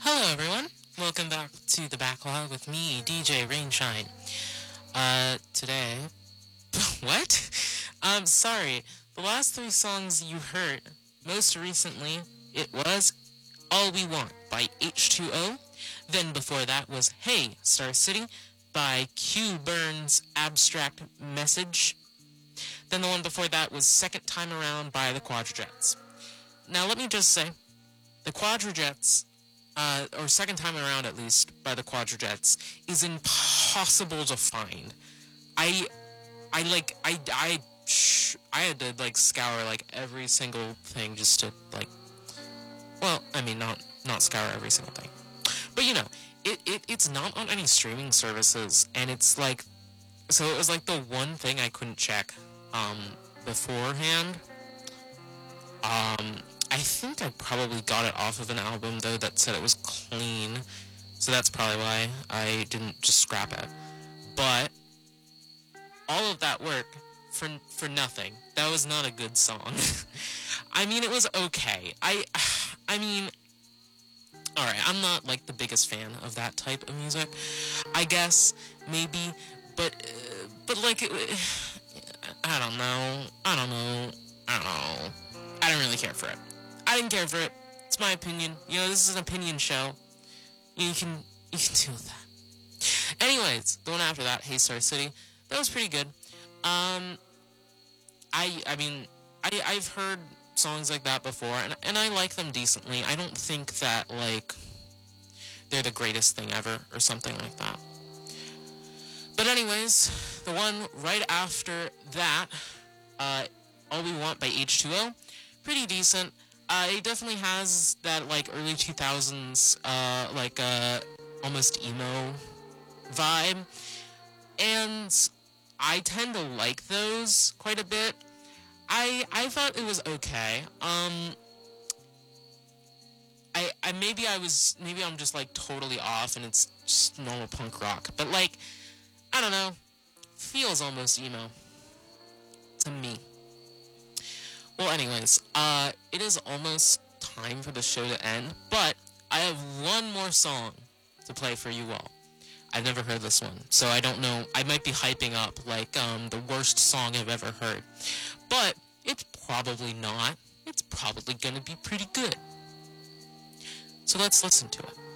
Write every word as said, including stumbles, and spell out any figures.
Hello, everyone. Welcome back to the backlog with me, D J Rainshine. Uh, today, what? Um, sorry. The last three songs you heard, most recently, it was All We Want by H two O. Then before that was Hey, Star City by Q Burns Abstract Message. Then the one before that was Second Time Around by the Quadrajets. Now, let me just say, the Quadrajets, uh, or Second Time Around at least, by the Quadrajets, is impossible to find. I, I like, I, I, sh- I had to, like, scour, like, every single thing just to, like, well, I mean, not, not scour every single thing. But, you know, it, it, it's not on any streaming services, and it's, like, so it was, like, the one thing I couldn't check, um, beforehand. Um, I think I probably got it off of an album, though, that said it was clean. So that's probably why I didn't just scrap it. But all of that work for for nothing. That was not a good song. I mean, it was okay. I I mean, alright, I'm not, like, the biggest fan of that type of music. I guess, maybe, but, uh, but, like, it, I don't know. I don't know. I don't know. I didn't really care for it. I didn't care for it. It's my opinion. You know, this is an opinion show. You can you can deal with that. Anyways, the one after that, Hey Star City, that was pretty good. Um, I I mean, I I've heard songs like that before, and and I like them decently. I don't think that, like, they're the greatest thing ever or something like that. But anyways, the one right after that, uh, All We Want by H two O, pretty decent. Uh, it definitely has that, like, early two thousands, uh, like, uh, almost emo vibe. And I tend to like those quite a bit. I I thought it was okay. Um, I, I maybe I was, maybe I'm just, like, totally off and it's just normal punk rock. But, like, I don't know. Feels almost emo. To me. Well, anyways, uh, it is almost time for the show to end, but I have one more song to play for you all. I've never heard this one, so I don't know. I might be hyping up, like, um, the worst song I've ever heard. But it's probably not. It's probably gonna be pretty good. So let's listen to it.